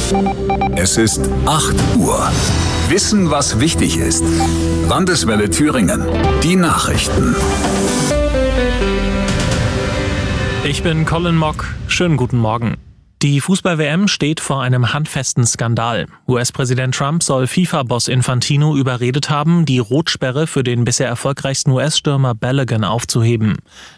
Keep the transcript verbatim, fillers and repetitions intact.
Es ist acht Uhr. Wissen, was wichtig ist. Landeswelle Thüringen. Die Nachrichten. Ich bin Colin Mock. Schönen guten Morgen. Die Fußball-W M steht vor einem handfesten Skandal. U S-Präsident Trump soll FIFA-Boss Infantino überredet haben, die Rotsperre für den bisher erfolgreichsten U S-Stürmer Balogun aufzuheben.